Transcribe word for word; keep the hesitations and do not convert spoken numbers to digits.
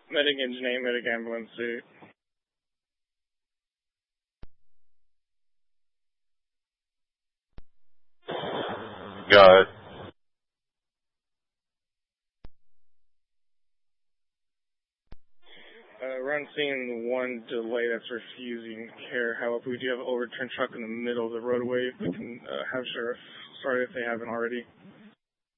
Medic engine eight, medic ambulance eight. Got it. Uh, we're on scene one delay that's refusing care. However, we do have an overturned truck in the middle of the roadway. We can uh, have Sheriff start if they haven't already.